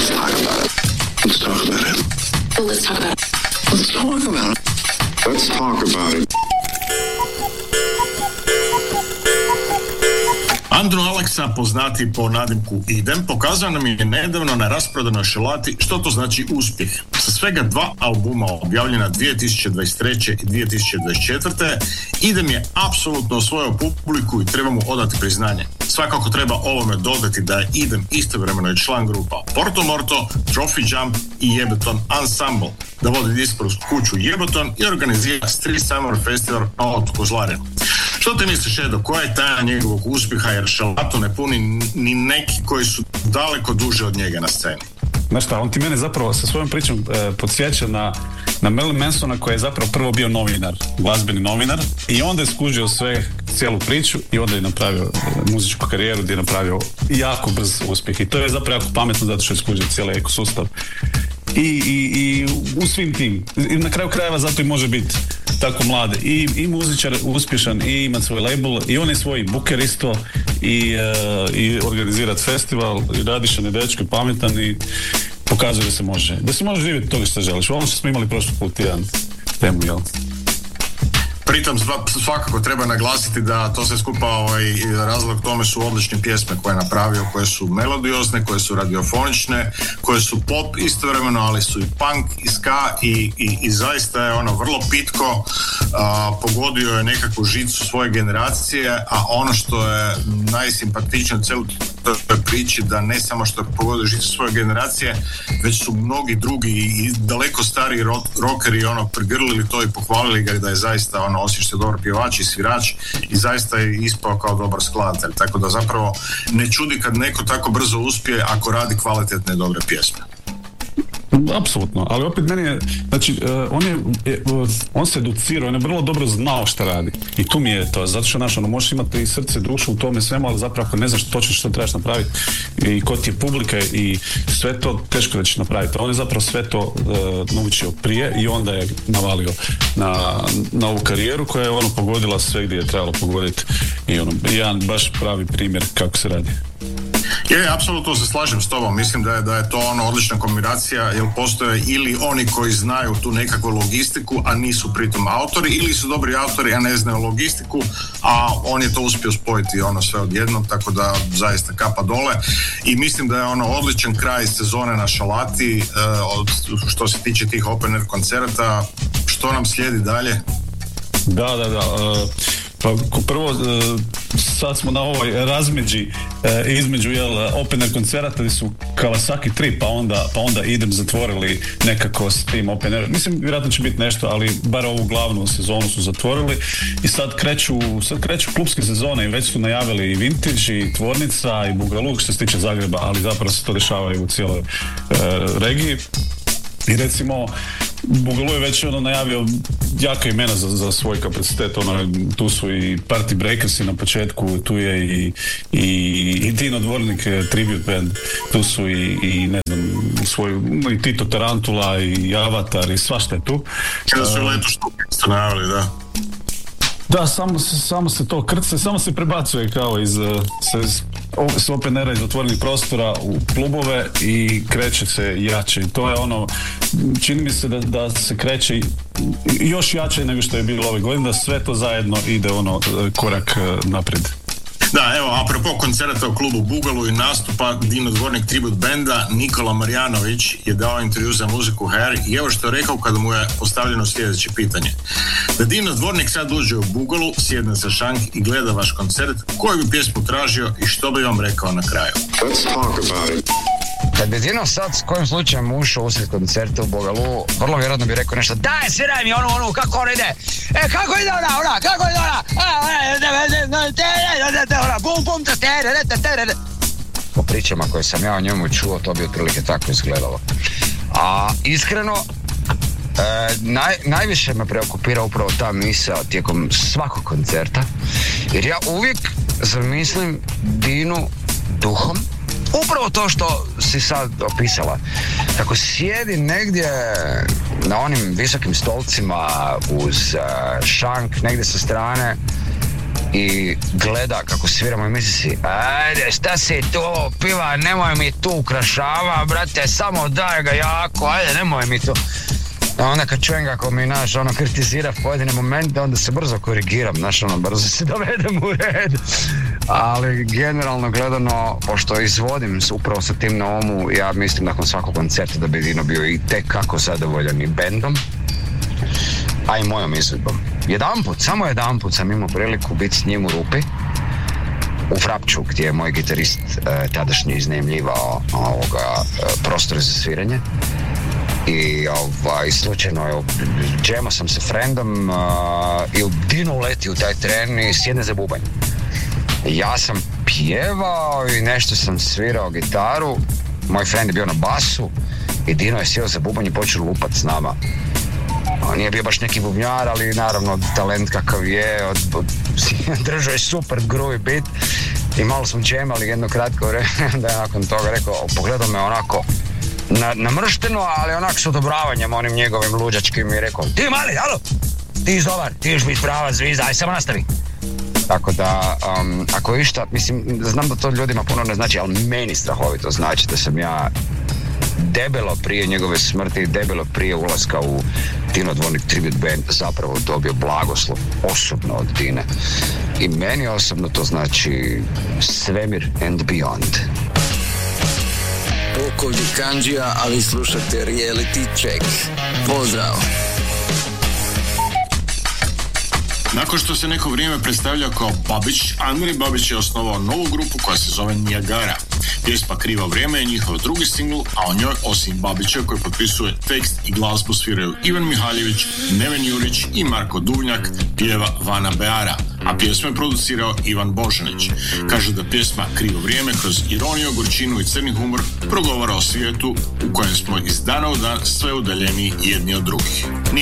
Let's talk about it. Let's talk about it. Let's talk about it. Let's talk about it. Andrew Alexa, poznati po nadimku Idem, pokazao nam je nedavno na rasprodanoj šelati što to znači uspjeh. Sa svega 2 albuma objavljena 2023. i 2024. Idem je apsolutno osvojio publiku i treba mu odati priznanje. Svakako treba ovome dodati da je Idem istovremeno i član grupa Porto Morto, Trophy Jump i Jebbuton Ensemble, da vodi diskorsku kuću Jebbuton i organizira Street Summer Festival na otoku Zlarinu. Što ti misliš, Edo, koja je tajna njegovog uspjeha, jer šalatu ne puni ni neki koji su daleko duže od njega na sceni? Znaš šta, on ti mene zapravo sa svojom pričom podsjeća na Marilyn Mansona, koji je zapravo prvo bio novinar, glazbeni novinar, i onda je skužio cijelu priču i onda je napravio muzičku karijeru gdje je napravio jako brz uspjeh. I to je zapravo jako pametno zato što je skužio cijeli ekosustav. I u svim tim. I na kraju krajeva zato i može biti tako mlad. I muzičar uspješan, i ima svoj label, i on je svoj booker isto, i organizirat festival, i radišan je dečko, pametan, i pokazuje da se može živjeti toga što želiš. Ono što smo imali prošli put jedan temu, jel? Pritom svakako treba naglasiti da to sve skupa razlog tome su odlične pjesme koje je napravio, koje su melodiozne, koje su radiofonične, koje su pop istovremeno, ali su i punk i ska i zaista je ono vrlo pitko, pogodio je nekakvu žicu svoje generacije, a ono što je najsimpatičnije u celu toj priči, da ne samo što je pogodio žicu svoje generacije, već su mnogi drugi i daleko stariji rockeri prigrlili to i pohvalili ga da je zaista osim što je dobar pjevač i svirač i zaista je ispao kao dobar skladatelj, tako da zapravo ne čudi kad neko tako brzo uspije ako radi kvalitetne i dobre pjesme. Apsolutno, ali opet meni je, znači, on se educirao, on je vrlo dobro znao šta radi i tu mi je to, zato što možeš imati i srce, dušu u tome svemu, ali zapravo ako ne znaš točno što trebaš napraviti i ko ti je publika i sve to, teško da ćeš napraviti. On je zapravo sve to naučio prije i onda je navalio na ovu karijeru koja je pogodila sve gdje je trebalo pogoditi i jedan baš pravi primjer kako se radi. Apsolutno se slažem s tobom, mislim da je to odlična kombinacija, jer postoje ili oni koji znaju tu nekakvu logistiku, a nisu pritom autori, ili su dobri autori, a ne znaju logistiku, a on je to uspio spojiti sve odjednom, tako da zaista kapa dole i mislim da je odličan kraj sezone na šalati, što se tiče tih open air koncerata. Što nam slijedi dalje? Da. Pa prvo, sad smo na ovoj razmeđi između open air koncerata gdje su Kawasaki 3 pa onda Idem zatvorili nekako s tim open air. Mislim, vjerojatno će biti nešto, ali bar ovu glavnu sezonu su zatvorili i sad kreću klubske sezone i već su najavili i Vintage i Tvornica i Bugaluk što se tiče Zagreba, ali zapravo se to dešava i u cijeloj regiji. I recimo Boogaloo je već najavio jaka imena za svoj kapacitet, tu su i Party Breakersi na početku, tu je i Dino Dvornik tribute band, tu su i ne znam, i Tito Tarantula i Avatar i svašta je tu. Kada su leto što ste najavili, da. Da, samo se to krce, samo se prebacuje kao s open aira iz otvorenih prostora u klubove i kreće se jače. I to je čini mi se da se kreće još jače nego što je bilo ove godine, da sve to zajedno ide korak naprijed. Da, evo, apropo koncerta u klubu Bugalu i nastupa Dino Dvornik tribute benda, Nikola Marjanović je dao intervju za muziku HR i evo što je rekao kada mu je postavljeno sljedeće pitanje. Da Dino Dvornik sad uđe u Bugalu, sjedne za šank i gleda vaš koncert, koju bi pjesmu tražio i što bi vam rekao na kraju? Let's talk about it. Kad bi Dino sad s kojim slučajem ušao usred koncerta u Bugalu, vrlo vjerojatno bi rekao nešto, daj, sviraj mi onu, kako on ide? Kako ide ona, kako ide ona? Bum, bum, po pričama koje sam ja o njemu čuo, to bi otprilike tako izgledalo. A iskreno, najviše me preokupira upravo ta misao tijekom svakog koncerta, jer ja uvijek zamislim Dinu duhom, upravo to što si sad opisala. Kako sjedi negdje na onim visokim stolcima uz šank negdje sa strane i gleda kako sviramo i misli si, ajde šta si to piva, nemoj mi tu ukrašava, brate, samo daj ga jako, ajde nemoj mi to. A onda kad čujem kako mi, kritizira pojedine momente, onda se brzo korigiram, brzo se dovedem u red. Ali generalno gledano, pošto izvodim upravo sa tim na umu, ja mislim nakon svakog koncerta da bi Dino bio i tekako zadovoljan i bendom, a i mojom izvedbom. Samo jedanput sam imao priliku biti s njim u Rupi, u Vrapču, gdje je moj gitarist tadašnji iznajmljivao prostore za sviranje. I slučajno džemao sam se frendom i Dino uleti u taj tren i sjedne za bubanj. Ja sam pjevao i nešto sam svirao gitaru, moj frend je bio na basu i Dino je sjeo za bubanj i počeo lupat s nama. On nije bio baš neki bubnjar, ali naravno talent kakav je, držao je super groovy beat i malo smo džemali jedno kratko vreme, da je nakon toga rekao, pogledao me onako namršteno, ali onak s odobravanjem onim njegovim luđačkim i rekao, ti mali, alo, ti dobar, ti još biti prava zvizda, aj samo nastavi. Tako da, ako išta, mislim, znam da to ljudima puno ne znači, ali meni strahovito znači da sam ja debelo prije njegove smrti, debelo prije ulaska u Dino Dvornik Tribute Band zapravo dobio blagoslov osobno od Dine. I meni osobno to znači svemir and beyond. Pokolj Kanđija, ali slušate Reality Check. Pozdrav! Nakon što se neko vrijeme predstavljao kao Babić, Andrej Babić je osnovao novu grupu koja se zove Niagara. Pjesma Krivo vrijeme je njihov drugi singl, a o njoj, osim Babića koji potpisuje tekst i glazbu, sviraju Ivan Mihaljević, Neven Jurić i Marko Duvnjak, pjeva Vana Beara, a pjesmu je producirao Ivan Božanić. Kažu da pjesma Krivo vrijeme kroz ironiju, gorčinu i crni humor progovara o svijetu u kojem smo iz dana u dan sve udaljeniji jedni od drugih.